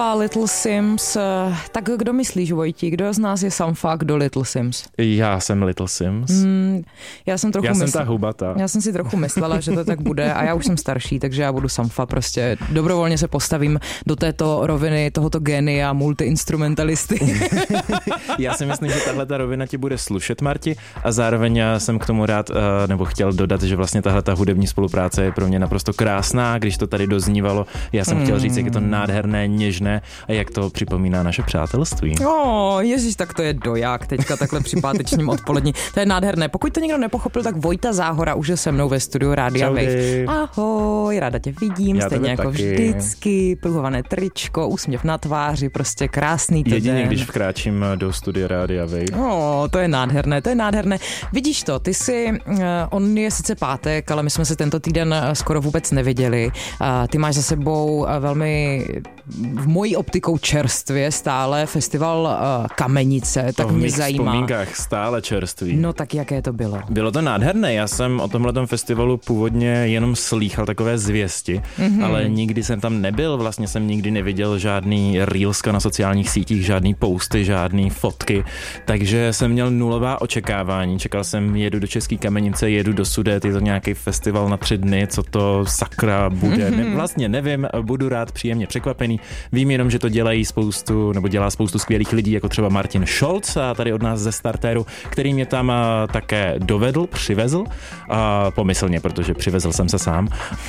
Little Sims. Tak kdo myslíš, Vojti? Kdo z nás je Sampha, kdo Little Sims? Já jsem Little Sims. Já jsem ta hubata. Já jsem si trochu myslela, že to tak bude a já už jsem starší, takže já budu Sampha. Prostě dobrovolně se postavím do této roviny tohoto génia multiinstrumentalisty. Já si myslím, že tahle ta rovina ti bude slušet, Marti, a zároveň jsem k tomu rád, nebo chtěl dodat, že vlastně tahle ta hudební spolupráce je pro mě naprosto krásná, když to tady doznívalo. Já jsem chtěl říct, jak je to nádherné, něžné a jak to připomíná naše přátelství. Ježíš, tak to je doják teďka takhle při pátečním odpolední. To je nádherné. Pokud to někdo nepochopil, tak Vojta Záhora už je se mnou ve studiu Rádia Wave. Ahoj, ráda tě vidím, já stejně jako taky. Vždycky, pruhované tričko, úsměv na tváři, prostě krásný ten jedině, den. Když vkráčím do studia Rádia Wave. To je nádherné, to je nádherné. Vidíš to, ty si, on je sice pátek, ale my jsme se tento týden skoro vůbec neviděli. Ty máš za sebou velmi v mojí optikou čerstvě stále festival Kamenice, tak mě zajímá. V vzpomínkách stále čerstvý. No tak jaké to bylo? Bylo to nádherné, já jsem o tomhletom festivalu původně jenom slýchal takové zvěsti, ale nikdy jsem tam nebyl, vlastně jsem nikdy neviděl žádný reelska na sociálních sítích, žádný posty, žádný fotky, takže jsem měl nulová očekávání, čekal jsem, jedu do České Kamenice, jedu do Sudet, je to nějaký festival na 3 dny, co to sakra bude, vlastně nevím, budu rád příjemně překvapený. Vím jenom, že to dělá spoustu skvělých lidí, jako třeba Martin Scholz, a tady od nás ze Startéru, který mě tam také přivezl, pomyslně, protože přivezl jsem se sám,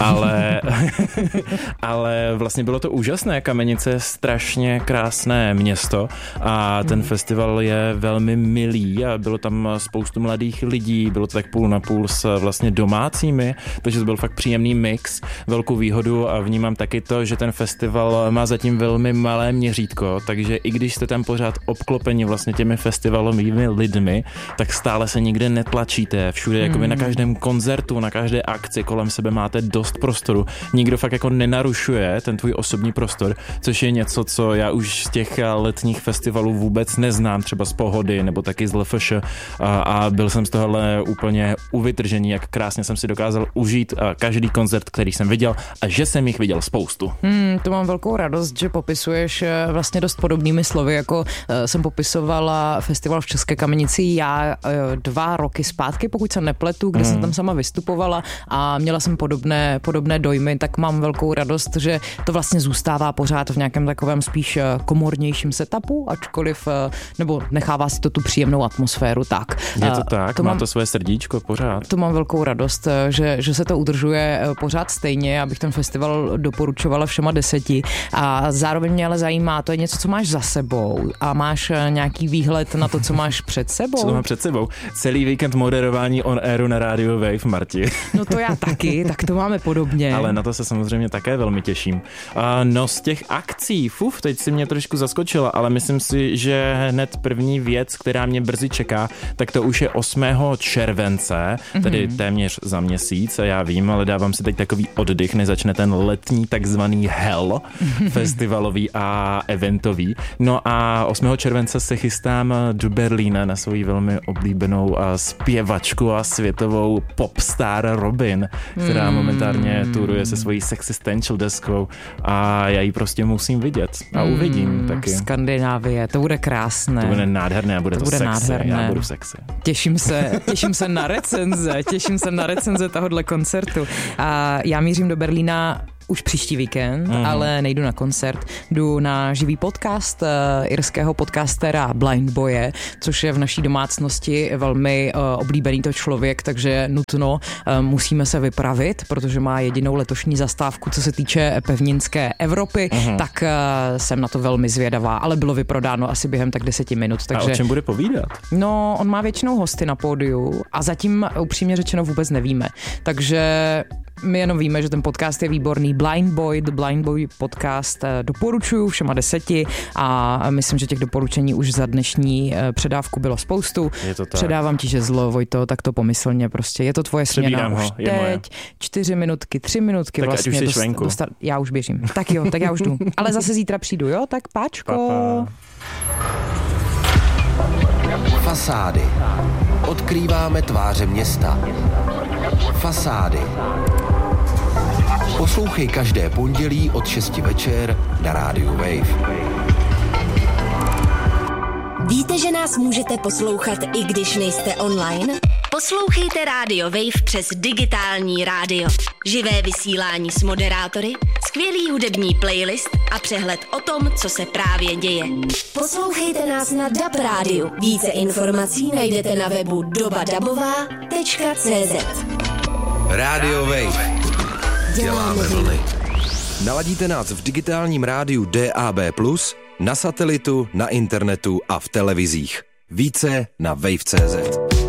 ale vlastně bylo to úžasné. Kamenice je strašně krásné město a ten festival je velmi milý a bylo tam spoustu mladých lidí, bylo to tak půl na půl s vlastně domácími, takže to byl fakt příjemný mix. Velkou výhodu a vnímám taky to, že ten festival má zatím velmi malé měřítko, takže i když jste tam pořád obklopeni vlastně těmi festivalovými lidmi, tak stále se nikde netlačíte. Všude jakoby na každém koncertu, na každé akci kolem sebe máte dost prostoru. Nikdo fakt jako nenarušuje ten tvůj osobní prostor, což je něco, co já už z těch letních festivalů vůbec neznám, třeba z Pohody nebo taky z LFŠ, a byl jsem z tohohle úplně uvytržený, jak krásně jsem si dokázal užít každý koncert, který jsem viděl, a že jsem jich viděl spoustu. To mám velkou radost, že popisuješ vlastně dost podobnými slovy, jako jsem popisovala festival v České Kamenici já 2 roky zpátky, pokud se nepletu, kde jsem tam sama vystupovala a měla jsem podobné dojmy, tak mám velkou radost, že to vlastně zůstává pořád v nějakém takovém spíš komornějším setupu, ačkoliv, nebo nechává si to tu příjemnou atmosféru tak. Je to tak, má to svoje srdíčko pořád. To mám velkou radost, že se to udržuje pořád stejně, abych ten festival doporučovala všema 10. A zároveň mě ale zajímá, to je něco, co máš za sebou a máš nějaký výhled na to, co máš před sebou? Co mám před sebou? Celý víkend moderování on airu na Radio Wave, Marti. No to já taky, tak to máme podobně. Ale na to se samozřejmě také velmi těším. No z těch akcí, teď si mě trošku zaskočila, ale myslím si, že hned první věc, která mě brzy čeká, tak to už je 8. července, tedy téměř za měsíc, a já vím, ale dávám si teď takový oddych, než začne ten letní takzvaný hell festivalový a eventový. No a 8. července se chystám do Berlína na svou velmi oblíbenou zpěvačku a světovou popstar Robyn, která momentárně turuje se svojí Sexistential deskou a já ji prostě musím vidět a uvidím taky. Skandinávie, to bude krásné. To bude nádherné a bude to sexy. Nádherné. Já budu sexy. Těším se na recenze tohohle koncertu. A já mířím do Berlína už příští víkend, ale nejdu na koncert, jdu na živý podcast irského podcastera Blind Boye, což je v naší domácnosti velmi oblíbený to člověk, takže nutno musíme se vypravit, protože má jedinou letošní zastávku, co se týče pevninské Evropy, tak jsem na to velmi zvědavá, ale bylo vyprodáno asi během tak 10 minut. Takže... A o čem bude povídat? No, on má většinou hosty na pódiu a zatím upřímně řečeno vůbec nevíme, takže my jenom víme, že ten podcast je výborný. Blind Boy, The Blind Boy podcast doporučuju všema 10 a myslím, že těch doporučení už za dnešní předávku bylo spoustu. Předávám ti žezlo, Vojto, tak to pomyslně prostě. Je to tvoje směna už teď. 4 minutky, 3 minutky tak vlastně. Ať už jsi venku. Já už běžím. Tak jo, tak já už jdu. Ale zase zítra přijdu, jo? Tak páčko. Pa. Fasády. Odkrýváme tváře města. Fasády. Poslouchej každé pondělí od 6 večer na rádiu Wave. Víte, že nás můžete poslouchat, i když nejste online? Poslouchejte Radio Wave přes digitální rádio. Živé vysílání s moderátory, skvělý hudební playlist a přehled o tom, co se právě děje. Poslouchejte nás na DAB rádiu. Více informací najdete na webu dobadabová.cz. Radio Wave. Děláme vlny. Naladíte nás v digitálním rádiu DAB+, na satelitu, na internetu a v televizích. Více na wave.cz.